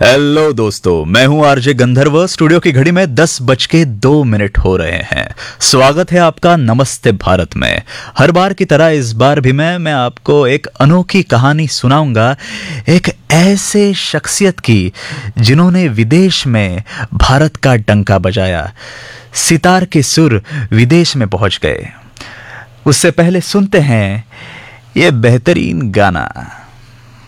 Hello दोस्तों, मैं हूं आरजे गंधर्व। स्टूडियो की घड़ी में 10:02 हो रहे हैं। स्वागत है आपका नमस्ते भारत में। हर बार की तरह इस बार भी मैं आपको एक अनोखी कहानी सुनाऊंगा, एक ऐसे शख्सियत की जिन्होंने विदेश में भारत का डंका बजाया। सितार के सुर विदेश में पहुंच गए। उससे पहले सुनते हैं ये बेहतरीन गाना।